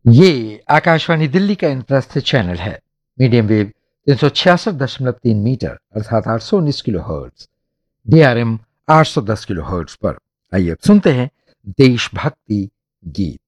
ये आकाशवाणी दिल्ली का इंद्रस्थ चैनल है। मीडियम वेव 366.3 मीटर अर्थात 819 kilo hertz, DRM 810 kilo hertz पर। आइए अब सुनते हैं देशभक्ति गीत।